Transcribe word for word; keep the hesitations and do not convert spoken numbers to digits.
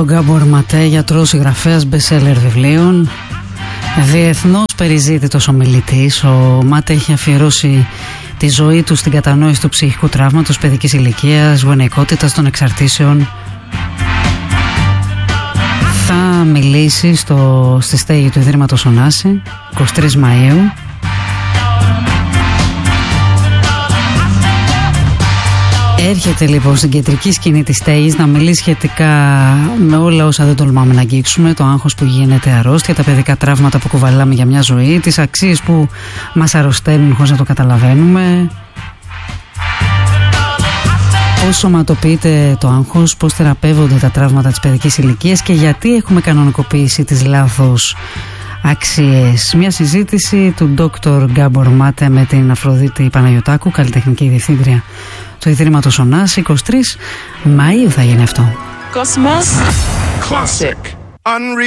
Γκάμπορ Ματέ, γιατρός, συγγραφέας μπεσέλερ βιβλίων, διεθνώς περιζήτητος ομιλητής. Ο Ματέ έχει αφιερώσει τη ζωή του στην κατανόηση του ψυχικού τραύματος, παιδικής ηλικίας, γονεϊκότητας, των εξαρτήσεων. Θα μιλήσει στο, στη στέγη του Ιδρύματος Ωνάση εικοστή τρίτη Μαΐου. Έρχεται λοιπόν στην κεντρική σκηνή της στέγης να μιλήσει σχετικά με όλα όσα δεν τολμάμε να αγγίξουμε, το άγχος που γίνεται αρρώστια, τα παιδικά τραύματα που κουβαλάμε για μια ζωή, τις αξίες που μας αρρωσταίνουν χωρίς να το καταλαβαίνουμε, πώς σωματοποιείται το άγχος, πώς θεραπεύονται τα τραύματα της παιδικής ηλικίας και γιατί έχουμε κανονικοποιήσει τις λάθος αξίες. Μια συζήτηση του Δόκτωρ Γκάμπορ Ματέ με την Αφροδίτη Παναγιωτάκου, καλλιτεχνική διευθύντρια του Ιδρύματος Ωνάση. εικοστή τρίτη Μαΐου θα γίνει αυτό. Cosmos Classic.